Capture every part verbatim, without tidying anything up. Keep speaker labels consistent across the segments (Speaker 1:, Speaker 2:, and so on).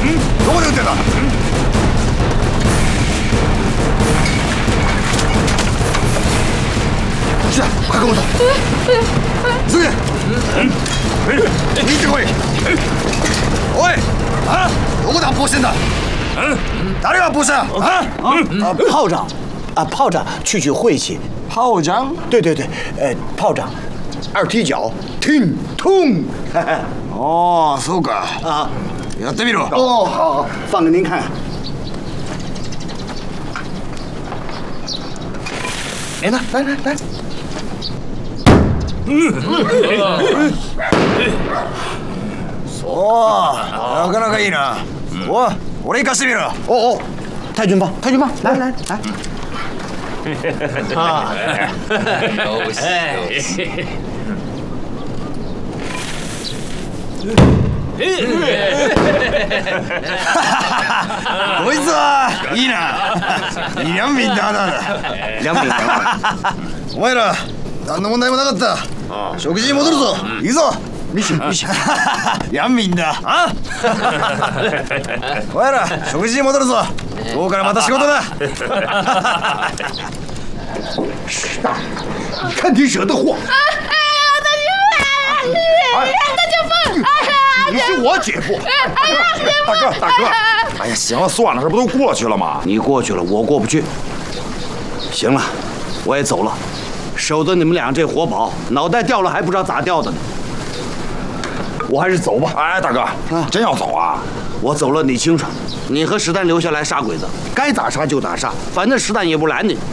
Speaker 1: 嗯，どこで撃ってんだ？是的，快跟我走。急げ。行ってこい。おい，啊，どこで発砲してんだ？嗯，誰が発砲した？啊
Speaker 2: 啊，炮仗，啊，炮仗，去去晦气。
Speaker 1: 炮仗？
Speaker 2: 对对对，呃，炮仗，二踢脚，听通。
Speaker 1: 哦，そうか。
Speaker 2: 啊，
Speaker 1: やってみろ。
Speaker 2: 哦，好，好，放给您看。哎，那来来来。
Speaker 1: おー、なかなかいいな。おい、俺行かしてみろ。
Speaker 2: 哦哦，太君棒，太君棒，来来来。
Speaker 3: 啊，
Speaker 1: こいつはいいな。两品だな。
Speaker 2: 两品。
Speaker 1: お前ら何の問題もなかった。食事に戻るぞ。行くぞ。
Speaker 2: ミシミシ。
Speaker 1: 两品だ。あ？お前ら食事に戻るぞ。午後からまた仕事だ。
Speaker 2: 你看你惹的祸！
Speaker 4: 哎呀，大姐夫！哎呀，大姐夫！
Speaker 2: 你是我姐夫。
Speaker 4: 哎呀，姐夫！
Speaker 3: 大哥，大哥，哎呀，行了，算了，这不都过去了吗？
Speaker 2: 你过去了，我过不去。行了，我也走了，守着你们俩这活宝，脑袋掉了还不知道咋掉的呢。我还是走吧。
Speaker 3: 哎，大哥，
Speaker 2: 啊
Speaker 3: 真要走啊？
Speaker 2: 我走了，你清楚。你和石蛋留下来杀鬼子，该咋杀就咋杀，反正石蛋也不拦你。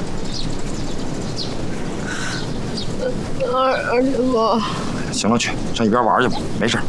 Speaker 4: 二二姐夫。
Speaker 3: 行了，去上一边玩去吧，没事。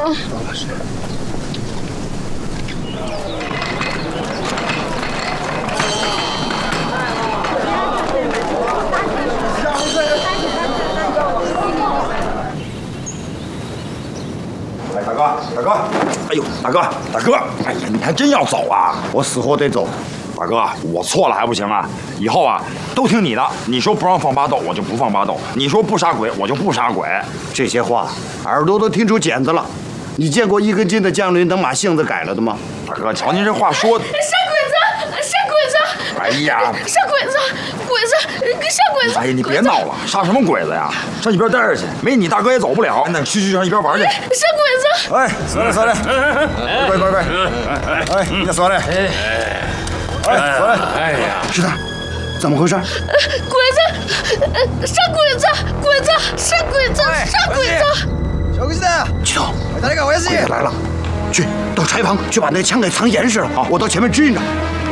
Speaker 3: 哎，大哥，大哥，哎呦，大哥，大哥，哎呀，你还真要走啊？
Speaker 2: 我死活得走。
Speaker 3: 大哥，我错了还不行啊？以后啊，都听你的。你说不让放巴豆，我就不放巴豆；你说不杀鬼，我就不杀鬼。
Speaker 2: 这些话耳朵都听出茧子了。你见过一根筋的将军能把性子改了的吗？
Speaker 3: 大哥，瞧您这话说的。
Speaker 4: 杀鬼子！杀鬼子！
Speaker 3: 哎呀，
Speaker 4: 杀鬼子！鬼子！杀鬼子！
Speaker 3: 哎呀，你别闹了，杀什么鬼子呀？上一边待着去，没你大哥也走不了。那去去上一边玩去。
Speaker 4: 杀鬼子！
Speaker 1: おい、座れ座れ。来い来い来い。おい、みんな座れ。哎，座れ。
Speaker 2: 哎呀，石蛋，怎么回事？
Speaker 4: 鬼子！杀鬼子！鬼子！杀鬼子！杀鬼子！
Speaker 1: 食事だ。
Speaker 2: 鸡头，
Speaker 1: 誰かおやすみ。
Speaker 2: 鬼子来了，去到柴房去把那枪给藏严实了。好，我到前面支应着。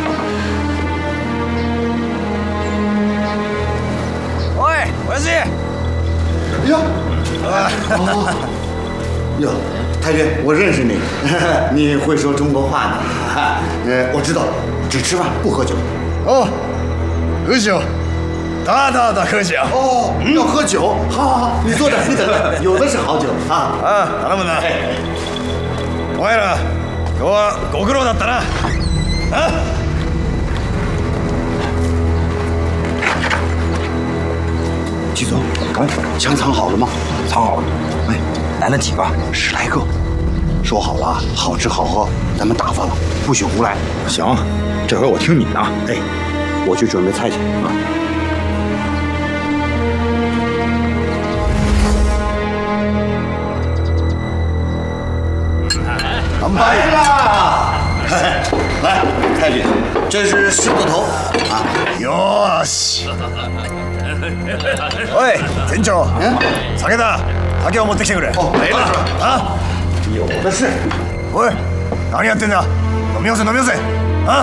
Speaker 1: おい、おやすみ。
Speaker 2: 哟，哦，哟，太君，我认识你，你会说中国话呢。呃，我知道了，只吃饭不喝酒。
Speaker 1: お、喝酒。大大的喝酒。
Speaker 2: 哦，要喝酒，好好好，你坐这儿，你等着，有的是好酒啊。
Speaker 1: ああ、頼むな。お前ら、今日はご苦労だったな。あ？
Speaker 2: 季总，枪藏好了吗？
Speaker 3: 藏好了。
Speaker 2: 哎，
Speaker 3: 来了几个？
Speaker 2: 十来个。说好了啊，好吃好喝，咱们打发了，不许胡来。
Speaker 3: 行，这回我听你的。
Speaker 2: 哎，我去准备菜去啊。
Speaker 1: 乾杯
Speaker 2: 啦！来，太君，这是狮子头啊。
Speaker 1: よーし。おい、店長。酒だ。酒を持ってきてくれ。
Speaker 2: 哦，没了是吧？
Speaker 1: あ？
Speaker 2: 有的是。
Speaker 1: おい、何やってんだ。飲みよせ飲みよせ。あ？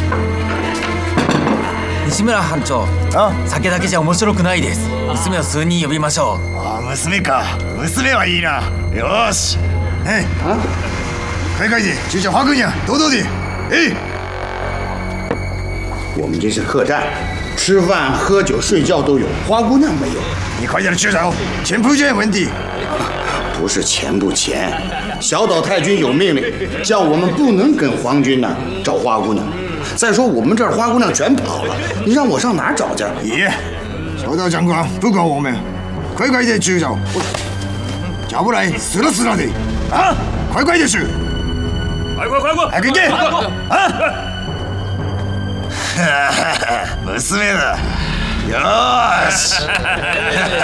Speaker 5: 西村班長、
Speaker 1: あ？
Speaker 5: 酒だけじゃ面白くないです。娘を数人呼びましょう。
Speaker 1: あ、娘か。娘はいいな。よーし。哎，啊，快快点，去找花姑娘，多多的。哎，
Speaker 2: 我们这是客栈，吃饭、喝酒、睡觉都有，花姑娘没有。
Speaker 1: 你快点去找，钱不见问题。
Speaker 2: 不是钱不钱，小岛太君有命令，叫我们不能跟皇军呢找花姑娘。再说我们这儿花姑娘全跑了，你让我上哪儿找去？
Speaker 1: 爷，小岛长官不管我们，快快点去找，要不然死了死了的。啊，快快点去。
Speaker 3: 快快快快！
Speaker 1: 早く行け！あ？娘だ。よーし。